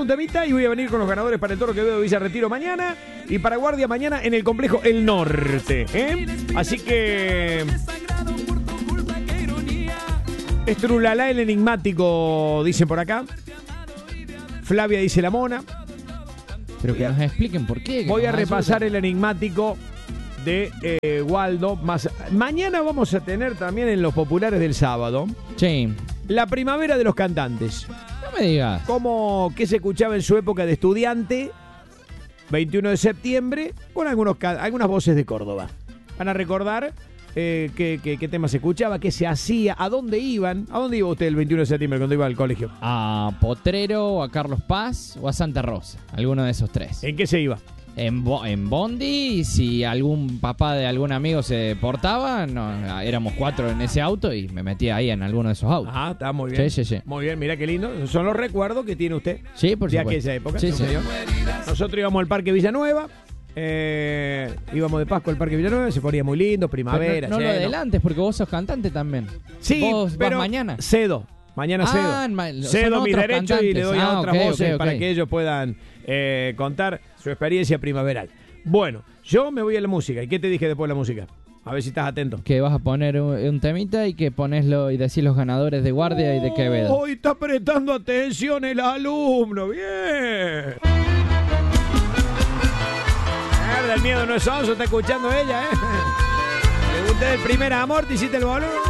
un temita y voy a venir con los ganadores para el Toro Quevedo de Villa Retiro mañana y para Guardia mañana en el complejo El Norte. Así que... Estrulalá el enigmático, dicen por acá. Flavia dice la mona. Pero que nos expliquen por qué. Voy a repasar el enigmático de Waldo. Mañana vamos a tener también en los populares del sábado. Sí. La primavera de los cantantes. No me digas. Como que se escuchaba en su época de estudiante, 21 de septiembre, con algunas voces de Córdoba. Van a recordar qué tema se escuchaba, qué se hacía, a dónde iban. ¿A dónde iba usted el 21 de septiembre cuando iba al colegio? A Potrero, a Carlos Paz o a Santa Rosa. Alguno de esos tres. ¿En qué se iba? En Bondi, si algún papá de algún amigo se portaba, éramos 4 en ese auto y me metía ahí en alguno de esos autos. Ah, está muy bien. Sí. Muy bien, mira qué lindo. Son los recuerdos que tiene usted. Sí, por de supuesto. aquella época. Sí, sí. Nosotros íbamos al Parque Villanueva. Íbamos de Pascua al Parque Villanueva, se ponía muy lindo, primavera. No lo adelantes porque vos sos cantante también. Sí, vos pero vas mañana. Cedo. Mañana cedo. Cedo mis derechos y le doy a otras voces para que ellos puedan contar su experiencia primaveral. Bueno, yo me voy a la música. ¿Y qué te dije después de la música? A ver si estás atento. Que vas a poner un temita y que poneslo y decís los ganadores de Guardia y de Quevedo. Hoy está prestando atención el alumno. Bien. El miedo no es sonso, está escuchando ella, ¿eh? ¿Le gusta el primer amor? ¿Te hiciste el boludo?